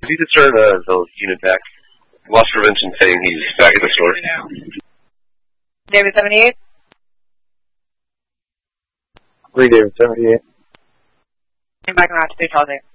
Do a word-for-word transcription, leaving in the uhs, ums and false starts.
If you could start uh, the unit back. Loss prevention saying he's back at the store. David seventy-eight. Three David seventy-eight. I'm back around to three Charles eight.